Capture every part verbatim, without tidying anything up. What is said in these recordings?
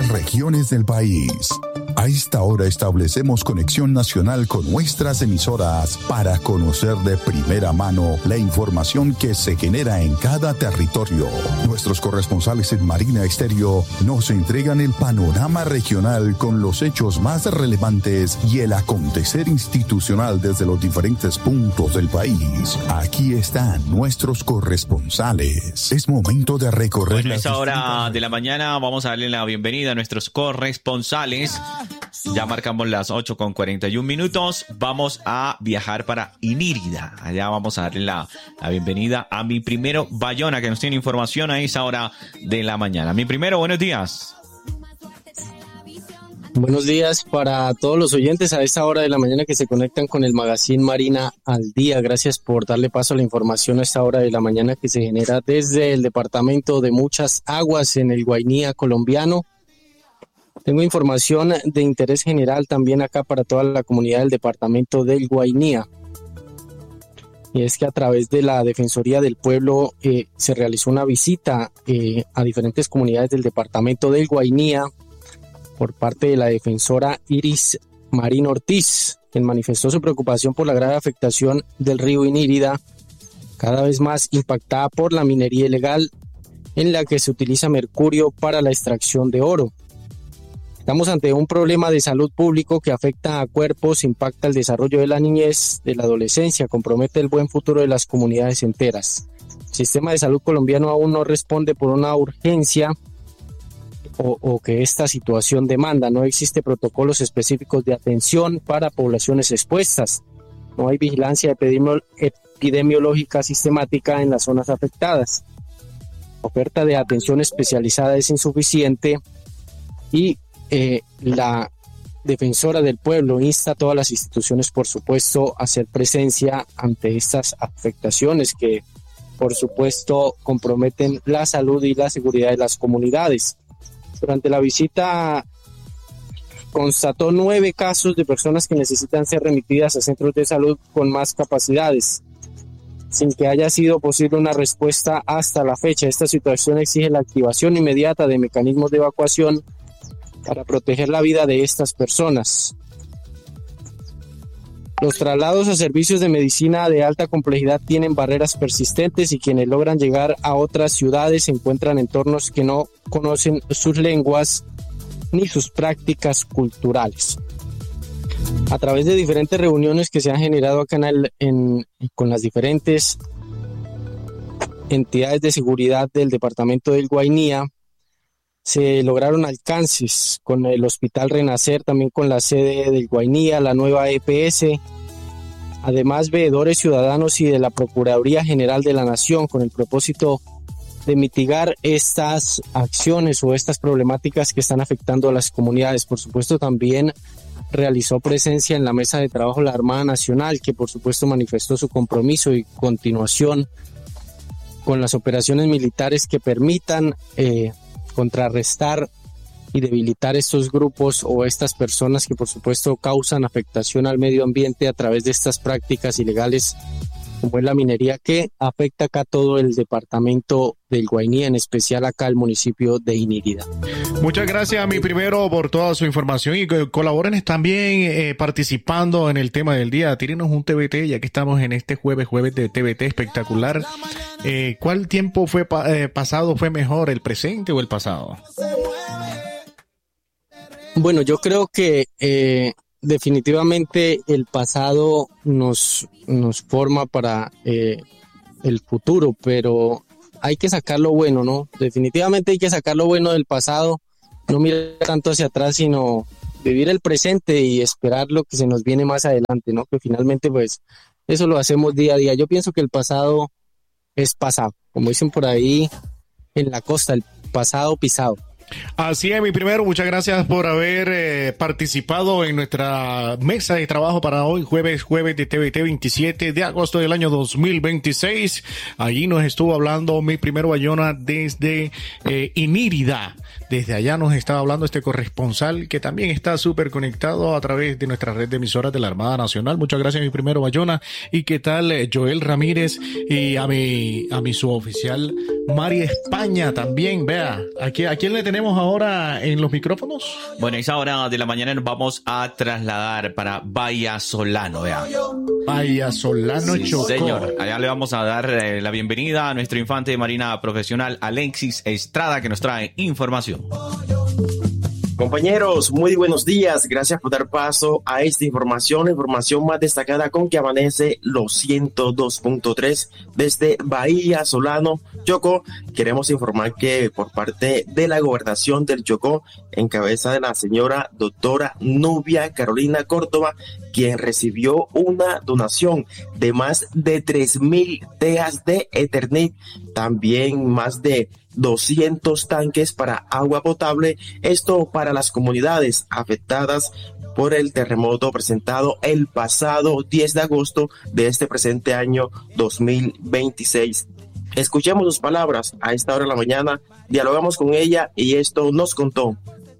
otras regiones del país. A esta hora establecemos conexión nacional con nuestras emisoras para conocer de primera mano la información que se genera en cada territorio. Nuestros corresponsales en Marina Estéreo nos entregan el panorama regional con los hechos más relevantes y el acontecer institucional desde los diferentes puntos del país. Aquí están nuestros corresponsales. Es momento de recorrer. Bueno, a esta hora de la mañana vamos a darle la bienvenida a nuestros corresponsales. Ya marcamos las ocho con cuarenta y un minutos. Vamos a viajar para Inírida. Allá vamos a darle la, la bienvenida a mi primero Bayona, que nos tiene información a esa hora de la mañana. Mi primero, buenos días. Buenos días para todos los oyentes a esta hora de la mañana que se conectan con el Magazine Marina al Día. Gracias por darle paso a la información a esta hora de la mañana que se genera desde el departamento de Muchas Aguas en el Guainía colombiano. Tengo información de interés general también acá para toda la comunidad del departamento del Guainía. Y es que a través de la Defensoría del Pueblo eh, se realizó una visita eh, a diferentes comunidades del departamento del Guainía por parte de la defensora Iris Marín Ortiz, quien manifestó su preocupación por la grave afectación del río Inírida, cada vez más impactada por la minería ilegal en la que se utiliza mercurio para la extracción de oro. Estamos ante un problema de salud público que afecta a cuerpos, impacta el desarrollo de la niñez, de la adolescencia, compromete el buen futuro de las comunidades enteras. El sistema de salud colombiano aún no responde por una urgencia o, o que esta situación demanda. No existe protocolos específicos de atención para poblaciones expuestas. No hay vigilancia epidemiológica sistemática en las zonas afectadas. La oferta de atención especializada es insuficiente y Eh, la defensora del pueblo insta a todas las instituciones, por supuesto, a hacer presencia ante estas afectaciones que, por supuesto, comprometen la salud y la seguridad de las comunidades. Durante la visita constató nueve casos de personas que necesitan ser remitidas a centros de salud con más capacidades, sin que haya sido posible una respuesta hasta la fecha. Esta situación exige la activación inmediata de mecanismos de evacuación para proteger la vida de estas personas. Los traslados a servicios de medicina de alta complejidad tienen barreras persistentes y quienes logran llegar a otras ciudades se encuentran en entornos que no conocen sus lenguas ni sus prácticas culturales. A través de diferentes reuniones que se han generado acá en el, en, con las diferentes entidades de seguridad del departamento del Guainía, se lograron alcances con el Hospital Renacer, también con la sede del Guainía, la nueva E P S, además veedores ciudadanos y de la Procuraduría General de la Nación, con el propósito de mitigar estas acciones o estas problemáticas que están afectando a las comunidades. Por supuesto, también realizó presencia en la mesa de trabajo la Armada Nacional, que por supuesto manifestó su compromiso y continuación con las operaciones militares que permitan eh, contrarrestar y debilitar estos grupos o estas personas que por supuesto causan afectación al medio ambiente a través de estas prácticas ilegales como es la minería que afecta acá todo el departamento del Guainía, en especial acá el municipio de Inírida. Muchas gracias, mi primero, por toda su información y que colaboren también eh, participando en el tema del día. Tírenos un T B T, ya que estamos en este jueves, jueves de T B T espectacular. Eh, ¿Cuál tiempo fue pa- eh, pasado fue mejor, el presente o el pasado? Bueno, yo creo que eh, definitivamente el pasado nos, nos forma para eh, el futuro, pero hay que sacar lo bueno, ¿no? Definitivamente hay que sacar lo bueno del pasado, no mirar tanto hacia atrás, sino vivir el presente y esperar lo que se nos viene más adelante, ¿no? Que finalmente, pues, eso lo hacemos día a día. Yo pienso que el pasado es pasado, como dicen por ahí en la costa, el pasado pisado. Así es, mi primero, muchas gracias por haber eh, participado en nuestra mesa de trabajo para hoy, jueves, jueves de T V T veintisiete de agosto del año dos mil veintiséis. Allí nos estuvo hablando mi primero Bayona desde eh, Inírida. Desde allá nos estaba hablando este corresponsal que también está súper conectado a través de nuestra red de emisoras de la Armada Nacional. Muchas gracias, mi primero Bayona. ¿Y qué tal, eh, Joel Ramírez? Y a mi, a mi suboficial Mari España también, vea. ¿A quién, ¿A quién le tenemos ahora en los micrófonos? Bueno, a esa hora de la mañana nos vamos a trasladar para Vallasolano, vea. Vallasolano, Sí, Chocó. señor. Allá le vamos a dar eh, la bienvenida a nuestro infante de marina profesional Alexis Estrada, que nos trae información. Compañeros, muy buenos días. Gracias por dar paso a esta información, la información más destacada con que amanece los ciento dos punto tres desde Vallasolano, Chocó. Queremos informar que por parte de la gobernación del Chocó, en cabeza de la señora doctora Nubia Carolina Córdoba, quien recibió una donación de más de tres mil tejas de Eternit, también más de doscientos tanques para agua potable, esto para las comunidades afectadas por el terremoto presentado el pasado diez de agosto de este presente año dos mil veintiséis. Escuchemos sus palabras a esta hora de la mañana, dialogamos con ella y esto nos contó.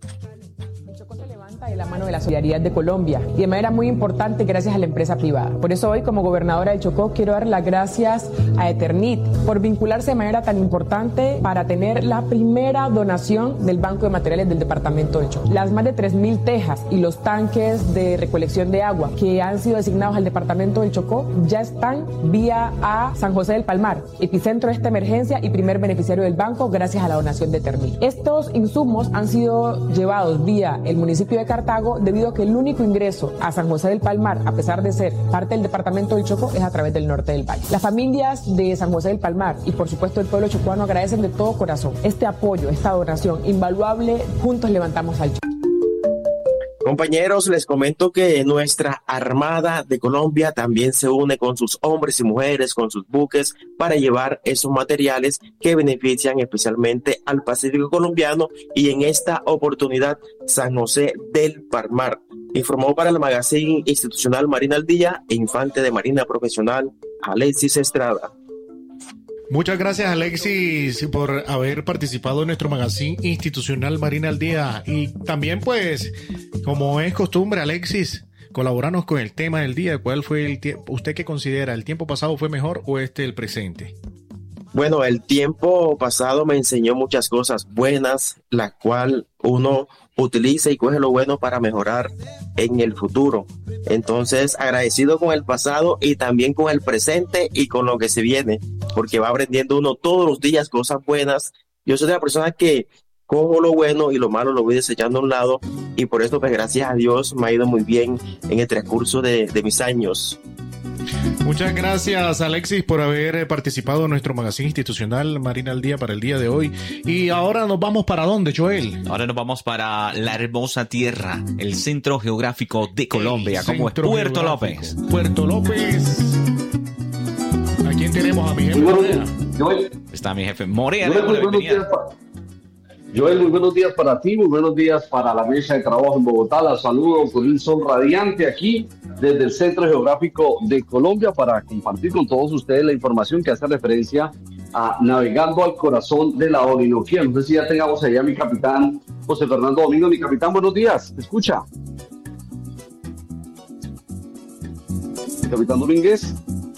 De la mano de la solidaridad de Colombia y de manera muy importante gracias a la empresa privada. Por eso hoy, como gobernadora del Chocó, quiero dar las gracias a Eternit por vincularse de manera tan importante para tener la primera donación del Banco de Materiales del departamento del Chocó. Las más de tres mil tejas y los tanques de recolección de agua que han sido designados al departamento del Chocó ya están vía a San José del Palmar, epicentro de esta emergencia y primer beneficiario del banco gracias a la donación de Eternit. Estos insumos han sido llevados vía el municipio de Cartago, debido a que el único ingreso a San José del Palmar, a pesar de ser parte del departamento del Chocó, es a través del norte del valle. Las familias de San José del Palmar y por supuesto el pueblo chocuano agradecen de todo corazón este apoyo, esta donación invaluable. Juntos levantamos al Chocó. Compañeros, les comento que nuestra Armada de Colombia también se une con sus hombres y mujeres, con sus buques, para llevar esos materiales que benefician especialmente al Pacífico colombiano y en esta oportunidad San José del Palmar. Informó para el magazine institucional Marina al Día e infante de Marina Profesional Alexis Estrada. Muchas gracias, Alexis, por haber participado en nuestro magazine institucional Marina al Día. Y también, pues, como es costumbre, Alexis, colaborarnos con el tema del día. ¿Cuál fue el tiempo? ¿Usted qué considera? ¿El tiempo pasado fue mejor o este el presente? Bueno, el tiempo pasado me enseñó muchas cosas buenas, las cuales uno utiliza y coge lo bueno para mejorar en el futuro. Entonces, agradecido con el pasado y también con el presente y con lo que se viene, porque va aprendiendo uno todos los días cosas buenas. Yo soy de la persona que cojo lo bueno y lo malo lo voy desechando a un lado, y por eso, pues, gracias a Dios, me ha ido muy bien en el transcurso de, de mis años. Muchas gracias, Alexis, por haber participado en nuestro magazine institucional Marina al Día para el día de hoy. Y ahora nos vamos para ¿dónde, Joel? Ahora nos vamos para la hermosa tierra, el centro geográfico de Colombia, El como es centro Puerto geográfico. López. Puerto López. ¿A quién tenemos? A mi jefe. Muy buenos Morea. días, Joel. Está mi jefe Morea. Joel, muy buenos días para, Joel, muy buenos días para ti, muy buenos días para la mesa de trabajo en Bogotá. La saludo con un sol radiante aquí desde el Centro Geográfico de Colombia para compartir con todos ustedes la información que hace referencia a navegando al corazón de la Orinoquía. No sé si ya tengamos allá a mi capitán José Fernando Domingo. Mi capitán, buenos días, ¿te escucha? Capitán Domínguez.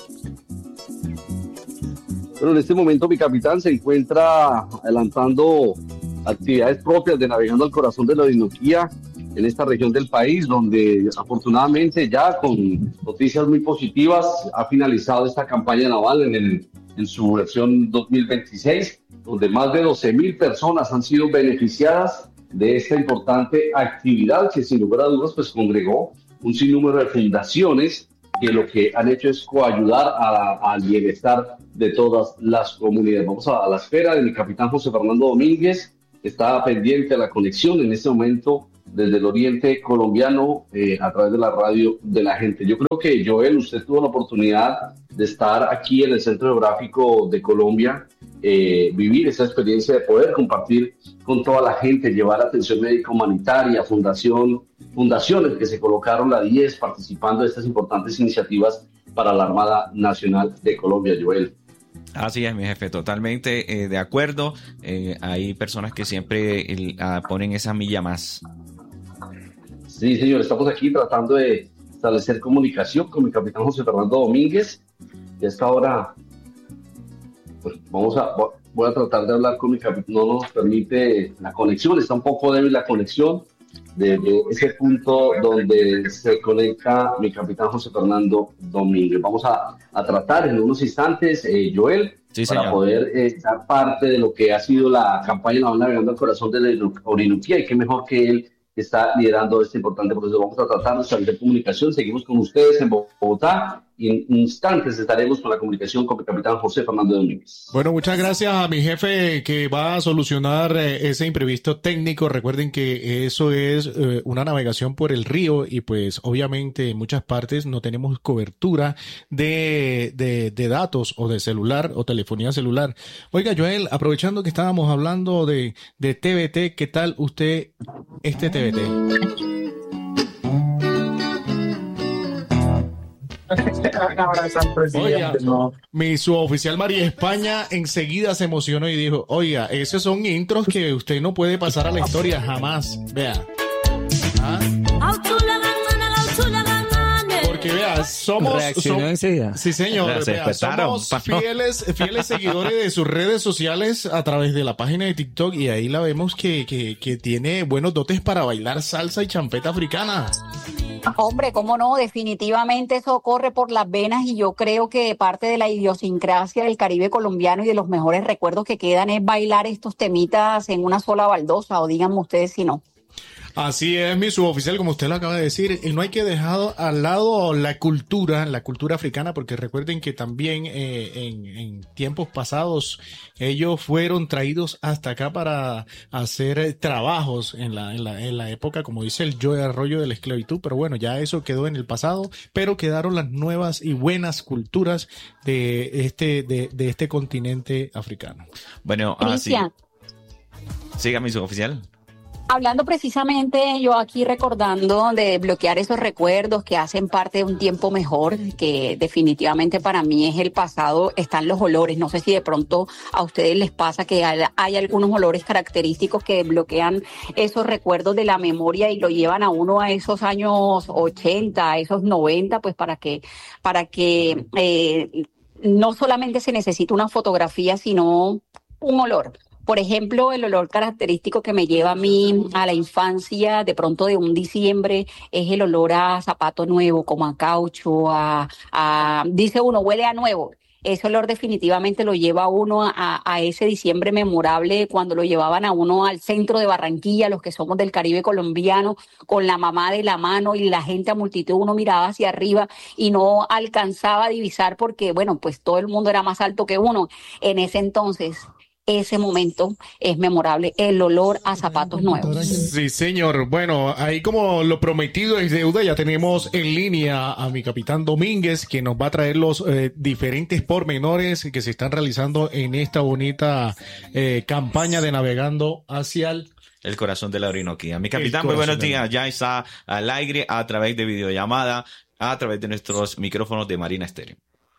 Bueno, en este momento mi capitán se encuentra adelantando actividades propias de navegando al corazón de la Orinoquía en esta región del país, donde afortunadamente ya con noticias muy positivas ha finalizado esta campaña naval en, el, en su versión dos mil veintiséis, donde más de doce mil personas han sido beneficiadas de esta importante actividad que sin lugar a dudas pues congregó un sinnúmero de fundaciones que lo que han hecho es coayudar a, al bienestar de todas las comunidades. Vamos a, a la espera de mi capitán José Fernando Domínguez. Está pendiente de la conexión en este momento desde el oriente colombiano eh, a través de la radio de la gente. Yo creo que, Joel, usted tuvo la oportunidad de estar aquí en el Centro Geográfico de Colombia, eh, vivir esa experiencia de poder compartir con toda la gente, llevar atención médica humanitaria, fundación, fundaciones que se colocaron la diez participando de estas importantes iniciativas para la Armada Nacional de Colombia, Joel. Así es, mi jefe, totalmente eh, de acuerdo. Eh, hay personas que siempre el, uh, ponen esa milla más. Sí, señor, estamos aquí tratando de establecer comunicación con mi capitán José Fernando Domínguez. Y a esta hora, pues vamos a, voy a tratar de hablar con mi capitán. No nos permite la conexión, está un poco débil la conexión de, de ese punto donde se conecta mi capitán José Fernando Domínguez. Vamos a, a tratar en unos instantes, eh, Joel, sí, para señor. poder eh, dar parte de lo que ha sido la campaña Navegando al Corazón de la Orinoquía, y qué mejor que él está liderando este importante proceso. Vamos a tratar de establecer comunicación. Seguimos con ustedes en Bogotá y en instantes estaremos con la comunicación con el capitán José Fernando Domínguez. Bueno, muchas gracias a mi jefe que va a solucionar eh, ese imprevisto técnico. Recuerden que eso es eh, una navegación por el río y pues obviamente en muchas partes no tenemos cobertura de, de, de datos o de celular o telefonía celular. Oiga, Joel, aprovechando que estábamos hablando de, de T V T, ¿qué tal usted este T V T? Oiga, mi suboficial María España enseguida se emocionó y dijo, oiga, esos son intros que usted no puede pasar a la historia jamás. Vea. ¿Ah? Porque vea, somos... Reaccionó som- enseguida. Sí, señor. Se Vea, despertaron, somos pa- fieles, fieles seguidores de sus redes sociales a través de la página de TikTok y ahí la vemos que, que, que tiene buenos dotes para bailar salsa y champeta africana. Hombre, cómo no, definitivamente eso corre por las venas y yo creo que parte de la idiosincrasia del Caribe colombiano y de los mejores recuerdos que quedan es bailar estos temitas en una sola baldosa, o díganme ustedes si no. Así es, mi suboficial, como usted lo acaba de decir, y no hay que dejar al lado la cultura, la cultura africana, porque recuerden que también eh, en, en tiempos pasados ellos fueron traídos hasta acá para hacer trabajos en la, en la, en la época, como dice el Joe Arroyo, de la esclavitud, pero bueno, ya eso quedó en el pasado, pero quedaron las nuevas y buenas culturas de este, de, de este continente africano. Bueno, así. Cristian, Siga, mi suboficial. hablando precisamente, yo aquí recordando de bloquear esos recuerdos que hacen parte de un tiempo mejor, que definitivamente para mí es el pasado, están los olores. No sé si de pronto a ustedes les pasa que hay, hay algunos olores característicos que bloquean esos recuerdos de la memoria y lo llevan a uno a esos años ochenta, a esos noventa, pues para que, para que eh, no solamente se necesita una fotografía, sino un olor. Por ejemplo, el olor característico que me lleva a mí a la infancia, de pronto de un diciembre, es el olor a zapato nuevo, como a caucho, a, a dice uno, huele a nuevo. Ese olor definitivamente lo lleva a uno a, a ese diciembre memorable cuando lo llevaban a uno al centro de Barranquilla, los que somos del Caribe colombiano, con la mamá de la mano y la gente a multitud, uno miraba hacia arriba y no alcanzaba a divisar porque, bueno, pues todo el mundo era más alto que uno en ese entonces. Ese momento es memorable, el olor a zapatos nuevos. Sí, señor. Bueno, ahí como lo prometido es deuda, ya tenemos en línea a mi capitán Domínguez, que nos va a traer los eh, diferentes pormenores que se están realizando en esta bonita eh, campaña de Navegando hacia el... El corazón de la Orinoquía. Mi capitán, muy buenos días. Ya está al aire a través de videollamada, a través de nuestros micrófonos de Marina Estéreo.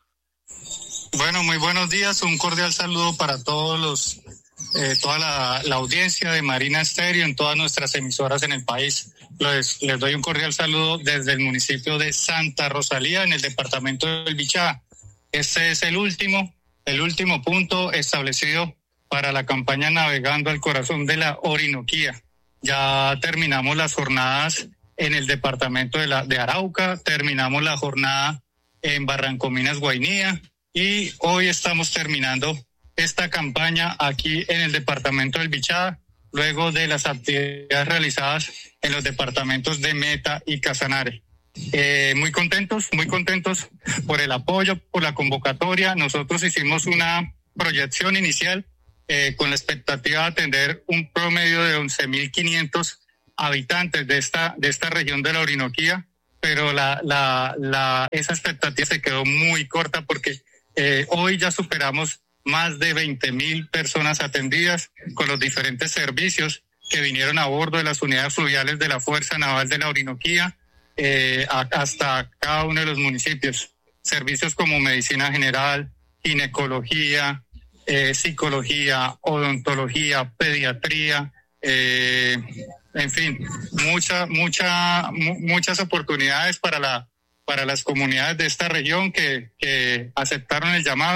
Bueno, muy buenos días, un cordial saludo para todos los, eh, toda la, la audiencia de Marina Estéreo en todas nuestras emisoras en el país. Les, les doy un cordial saludo desde el municipio de Santa Rosalía, en el departamento del Bichá. Este es el último, el último punto establecido para la campaña Navegando al Corazón de la Orinoquía. Ya terminamos las jornadas en el departamento de, la, de Arauca, terminamos la jornada en Barrancominas, Guainía, y hoy estamos terminando esta campaña aquí en el departamento del Bichá, luego de las actividades realizadas en los departamentos de Meta y Casanare. Eh, muy contentos, muy contentos por el apoyo, por la convocatoria. Nosotros hicimos una proyección inicial eh, con la expectativa de atender un promedio de once mil quinientos habitantes de esta, de esta región de la Orinoquía, pero la, la, la, esa expectativa se quedó muy corta porque Eh, hoy ya superamos más de veinte mil personas atendidas con los diferentes servicios que vinieron a bordo de las unidades fluviales de la Fuerza Naval de la Orinoquía eh, a, hasta cada uno de los municipios. Servicios como medicina general, ginecología, eh, psicología, odontología, pediatría, eh, en fin, mucha, mucha, mu- muchas oportunidades para la para las comunidades de esta región que, que aceptaron el llamado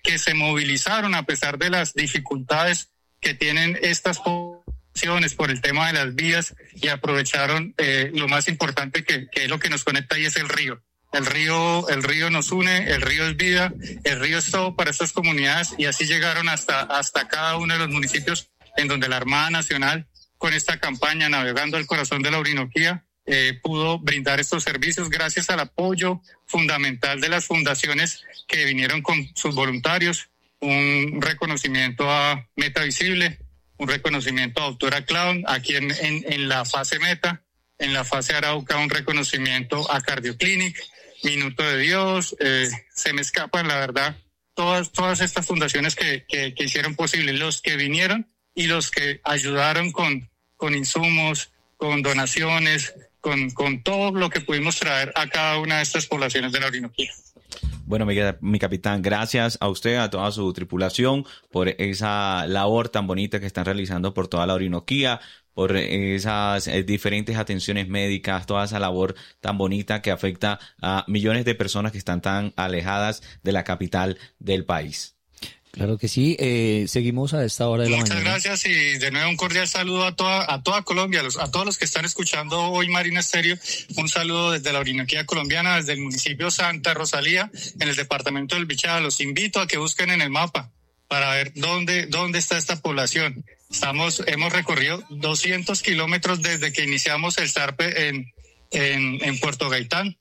que se movilizaron a pesar de las dificultades que tienen estas poblaciones por el tema de las vías y aprovecharon eh, lo más importante que, que es lo que nos conecta y es el río. El río, el río nos une, el río es vida, el río es todo para estas comunidades y así llegaron hasta, hasta cada uno de los municipios en donde la Armada Nacional, con esta campaña Navegando al Corazón de la Orinoquía, eh, pudo brindar estos servicios gracias al apoyo fundamental de las fundaciones que vinieron con sus voluntarios, un reconocimiento a Meta Visible, un reconocimiento a Autora Clown, aquí en, en, en la fase Meta, en la fase Arauca un reconocimiento a Cardioclinic, Minuto de Dios, eh, se me escapan, la verdad, todas, todas estas fundaciones que, que, que hicieron posible, los que vinieron y los que ayudaron con, con insumos, con donaciones, con, con todo lo que pudimos traer a cada una de estas poblaciones de la Orinoquía. Bueno, mi, mi capitán, gracias a usted, a toda su tripulación, por esa labor tan bonita que están realizando por toda la Orinoquía, por esas eh, diferentes atenciones médicas, toda esa labor tan bonita que afecta a millones de personas que están tan alejadas de la capital del país. Claro que sí, eh, seguimos a esta hora de la Muchas mañana. Muchas gracias y de nuevo un cordial saludo a toda, a toda Colombia, a, los, a todos los que están escuchando hoy Marina Estéreo, un saludo desde la Orinoquía colombiana, desde el municipio Santa Rosalía, en el departamento del Bichada. Los invito a que busquen en el mapa para ver dónde, dónde está esta población. Estamos, hemos recorrido doscientos kilómetros desde que iniciamos el SARPE en, en, en Puerto Gaitán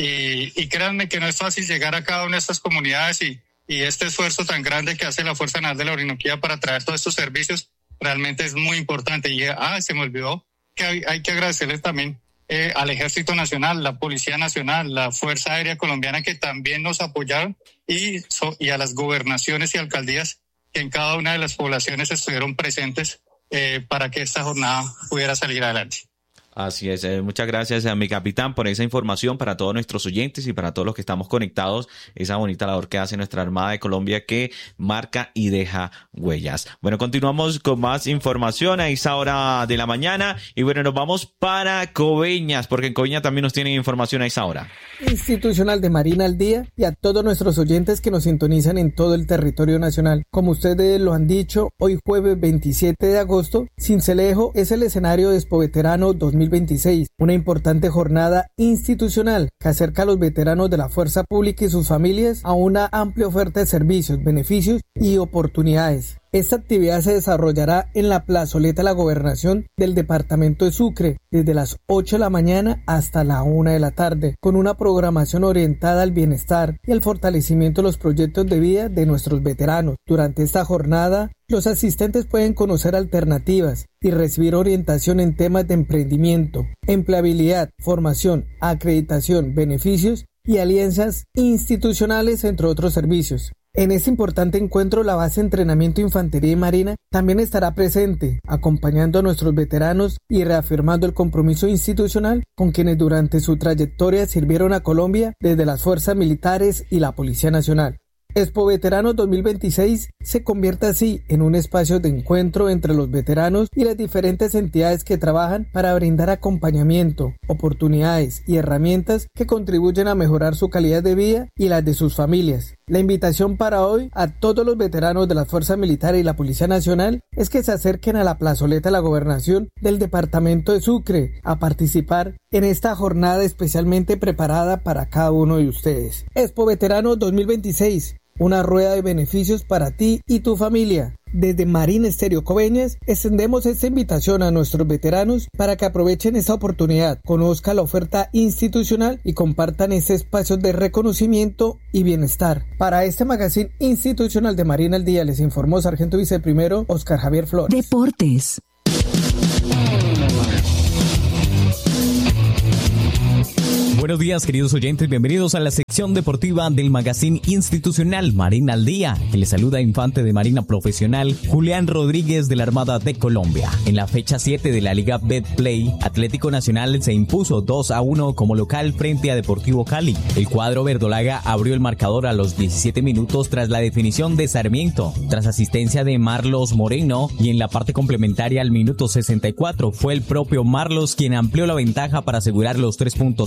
y, y créanme que no es fácil llegar a cada una de estas comunidades y, y este esfuerzo tan grande que hace la Fuerza Naval de la Orinoquía para traer todos estos servicios realmente es muy importante. Y ah, se me olvidó que hay, hay que agradecerles también eh, al Ejército Nacional, la Policía Nacional, la Fuerza Aérea Colombiana que también nos apoyaron y, so, y a las gobernaciones y alcaldías que en cada una de las poblaciones estuvieron presentes eh, para que esta jornada pudiera salir adelante. Así es, eh, muchas gracias a mi capitán por esa información para todos nuestros oyentes y para todos los que estamos conectados, esa bonita labor que hace nuestra Armada de Colombia que marca y deja huellas. Bueno, continuamos con más información a esa hora de la mañana y bueno, nos vamos para Coveñas, porque en Coveñas también nos tienen información a esa hora. Institucional de Marina al Día y a todos nuestros oyentes que nos sintonizan en todo el territorio nacional. Como ustedes lo han dicho, hoy jueves veintisiete de agosto, Sincelejo es el escenario de Expo Veterano dos mil veintiséis, una importante jornada institucional que acerca a los veteranos de la fuerza pública y sus familias a una amplia oferta de servicios, beneficios y oportunidades. Esta actividad se desarrollará en la plazoleta de la Gobernación del departamento de Sucre desde las ocho de la mañana hasta la una de la tarde, con una programación orientada al bienestar y al fortalecimiento de los proyectos de vida de nuestros veteranos. Durante esta jornada, los asistentes pueden conocer alternativas y recibir orientación en temas de emprendimiento, empleabilidad, formación, acreditación, beneficios y alianzas institucionales, entre otros servicios. En este importante encuentro, la base de entrenamiento de Infantería y Marina también estará presente, acompañando a nuestros veteranos y reafirmando el compromiso institucional con quienes durante su trayectoria sirvieron a Colombia desde las fuerzas militares y la Policía Nacional. Expo Veteranos dos mil veintiséis se convierte así en un espacio de encuentro entre los veteranos y las diferentes entidades que trabajan para brindar acompañamiento, oportunidades y herramientas que contribuyen a mejorar su calidad de vida y las de sus familias. La invitación para hoy a todos los veteranos de las Fuerzas Militares y la Policía Nacional es que se acerquen a la plazoleta de la Gobernación del departamento de Sucre a participar en esta jornada especialmente preparada para cada uno de ustedes. Expo Veteranos dos mil veintiséis, una rueda de beneficios para ti y tu familia. Desde Marina Estéreo Coveñas extendemos esta invitación a nuestros veteranos para que aprovechen esta oportunidad, conozcan la oferta institucional y compartan este espacio de reconocimiento y bienestar. Para este magazine institucional de Marina al Día les informó Sargento Viceprimero Oscar Javier Flores. Deportes. Buenos días, queridos oyentes, bienvenidos a la sección deportiva del magazine institucional Marina al Día, que les saluda Infante de Marina Profesional Julián Rodríguez de la Armada de Colombia. En la fecha siete de la Liga Betplay, Atlético Nacional se impuso dos a uno como local frente a Deportivo Cali. El cuadro verdolaga abrió el marcador a los diecisiete minutos tras la definición de Sarmiento, tras asistencia de Marlos Moreno, y en la parte complementaria al minuto sesenta y cuatro fue el propio Marlos quien amplió la ventaja para asegurar los tres puntos en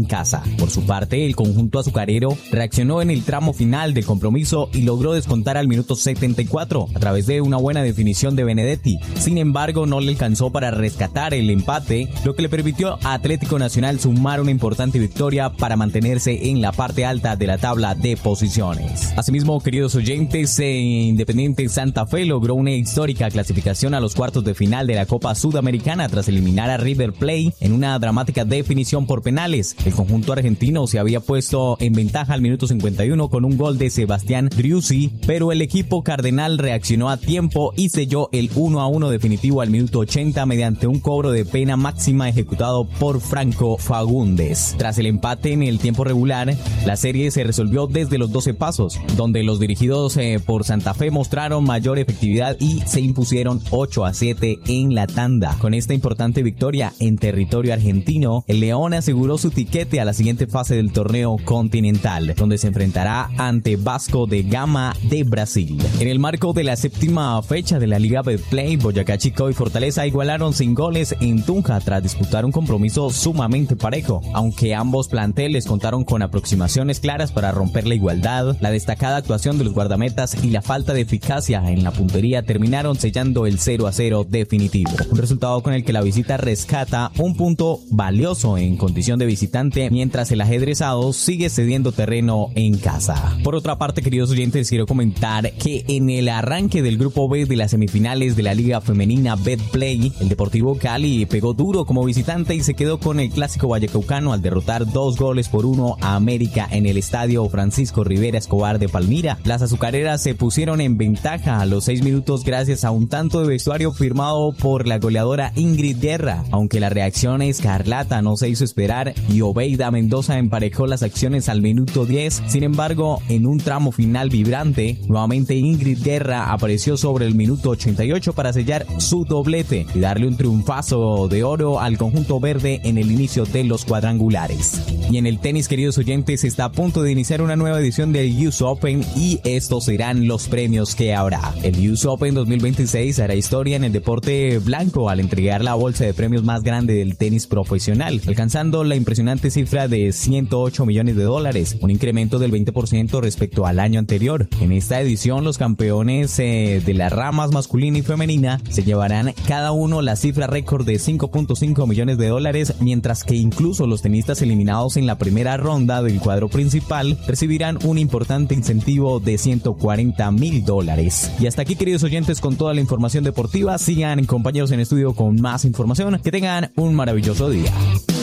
en casa. Por su parte, el conjunto azucarero reaccionó en el tramo final del compromiso y logró descontar al minuto setenta y cuatro a través de una buena definición de Benedetti. Sin embargo, no le alcanzó para rescatar el empate, lo que le permitió a Atlético Nacional sumar una importante victoria para mantenerse en la parte alta de la tabla de posiciones. Asimismo, queridos oyentes, Independiente Santa Fe logró una histórica clasificación a los cuartos de final de la Copa Sudamericana tras eliminar a River Plate en una dramática definición por penales. El conjunto argentino se había puesto en ventaja al minuto cincuenta y uno con un gol de Sebastián Driussi, pero el equipo cardenal reaccionó a tiempo y selló el uno a uno definitivo al minuto ochenta mediante un cobro de pena máxima ejecutado por Franco Fagundes. Tras el empate en el tiempo regular, la serie se resolvió desde los doce pasos, donde los dirigidos eh, por Santa Fe mostraron mayor efectividad y se impusieron ocho a siete en la tanda. Con esta importante victoria en territorio argentino, el León aseguró su tiquete a la siguiente fase del torneo continental, donde se enfrentará ante Vasco de Gama de Brasil. En el marco de la séptima fecha de la Liga Betplay, Boyacá Chico y Fortaleza igualaron sin goles en Tunja tras disputar un compromiso sumamente parejo. Aunque ambos planteles contaron con aproximaciones claras para romper la igualdad, la destacada actuación de los guardametas y la falta de eficacia en la puntería terminaron sellando el cero a cero definitivo. Un resultado con el que la visita rescata un punto valioso en condición de visitante, mientras el ajedrezado sigue cediendo terreno en casa. Por otra parte, queridos oyentes, quiero comentar que en el arranque del grupo B de las semifinales de la Liga Femenina Betplay, el Deportivo Cali pegó duro como visitante y se quedó con el clásico vallecaucano al derrotar dos goles por uno a América en el estadio Francisco Rivera Escobar de Palmira. Las azucareras se pusieron en ventaja a los seis minutos gracias a un tanto de vestuario firmado por la goleadora Ingrid Guerra, aunque la reacción escarlata no se hizo esperar y Obeida Mendoza emparejó las acciones al minuto diez. Sin embargo, en un tramo final vibrante, nuevamente Ingrid Guerra apareció sobre el minuto ochenta y ocho para sellar su doblete y darle un triunfazo de oro al conjunto verde en el inicio de los cuadrangulares. Y en el tenis, queridos oyentes, está a punto de iniciar una nueva edición del U S Open y estos serán los premios que habrá. El U S Open dos mil veintiséis hará historia en el deporte blanco al entregar la bolsa de premios más grande del tenis profesional, alcanzando la impresionante cifra de ciento ocho millones de dólares, un incremento del veinte por ciento respecto al año anterior. En esta edición, los campeones eh, de las ramas masculina y femenina se llevarán cada uno la cifra récord de cinco punto cinco millones de dólares, mientras que incluso los tenistas eliminados en la primera ronda del cuadro principal recibirán un importante incentivo de ciento cuarenta mil dólares. Y hasta aquí, queridos oyentes, con toda la información deportiva. Sigan compañeros en estudio con más información. Que tengan un maravilloso día.